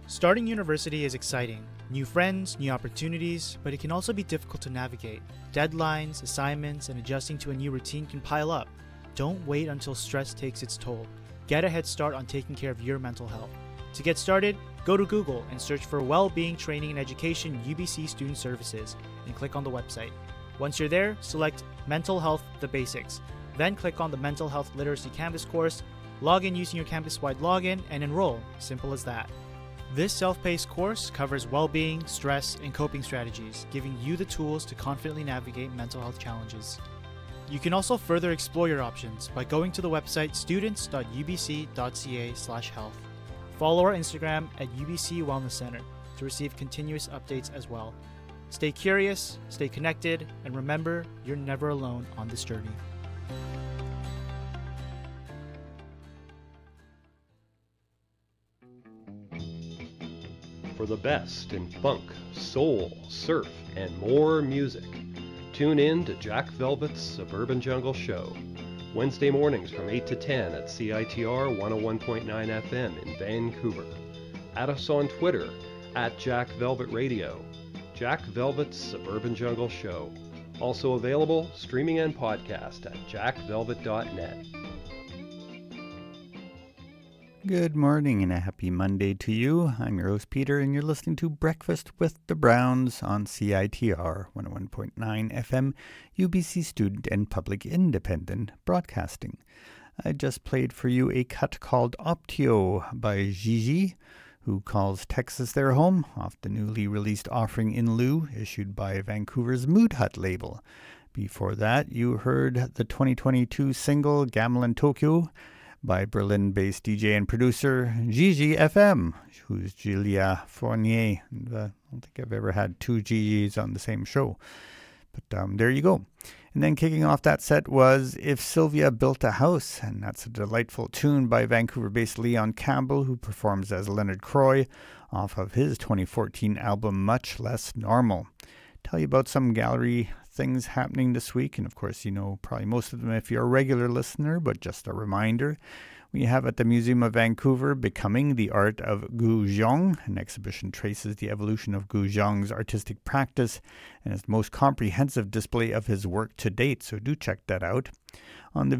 Starting university is exciting. New friends, new opportunities, but it can also be difficult to navigate. Deadlines, assignments, and adjusting to a new routine can pile up. Don't wait until stress takes its toll. Get a head start on taking care of your mental health. To get started, go to Google and search for Well-Being Training and Education UBC Student Services and click on the website. Once you're there, select Mental Health The Basics. Then click on the Mental Health Literacy Canvas course, log in using your campus-wide login, and enroll. Simple as that. This self-paced course covers well-being, stress, and coping strategies, giving you the tools to confidently navigate mental health challenges. You can also further explore your options by going to the website students.ubc.ca/health. Follow our Instagram at UBC Wellness Center to receive continuous updates as well. Stay curious, stay connected, and remember, you're never alone on this journey. For the best in funk, soul, surf, and more music, tune in to Jack Velvet's Suburban Jungle Show, Wednesday mornings from 8 to 10 at CITR 101.9 FM in Vancouver. Add us on Twitter at Jack Velvet Radio. Jack Velvet's Suburban Jungle Show. Also available streaming and podcast at jackvelvet.net. Good morning and a happy Monday to you. I'm your host Peter and you're listening to Breakfast with the Browns on CITR 101.9 FM, UBC Student and Public Independent Broadcasting. I just played for you a cut called Optio by Gigi, who calls Texas their home, off the newly released Offering in Lieu issued by Vancouver's Mood Hut label. Before that, you heard the 2022 single Gamelan Tokyo by Berlin-based DJ and producer Gigi FM, who's Julia Fournier. And, I don't think I've ever had two Gigis on the same show. But there you go. And then kicking off that set was If Sylvia Built a House, and that's a delightful tune by Vancouver-based Leon Campbell, who performs as Leonard Croy off of his 2014 album Much Less Normal. Tell you about some gallery things happening this week, and of course you know probably most of them if you're a regular listener, but just a reminder, we have at the Museum of Vancouver Becoming the Art of Gu Zhong. An exhibition traces the evolution of Gu Zhong's artistic practice and is the most comprehensive display of his work to date, so do check that out. On the